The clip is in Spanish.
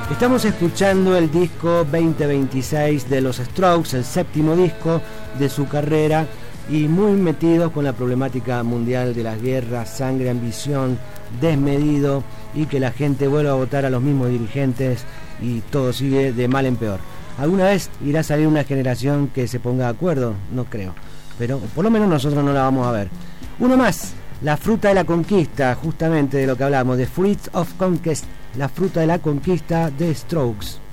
Estamos escuchando el disco 2026 de los Strokes, el séptimo disco de su carrera, y muy metidos con la problemática mundial de las guerras, sangre, ambición, desmedido, y que la gente vuelva a votar a los mismos dirigentes y todo sigue de mal en peor. ¿Alguna vez irá a salir una generación que se ponga de acuerdo? No creo, pero por lo menos nosotros no la vamos a ver. Uno más, La fruta de la conquista, justamente de lo que hablamos, The Fruits of Conquest, La fruta de la conquista de Strokes.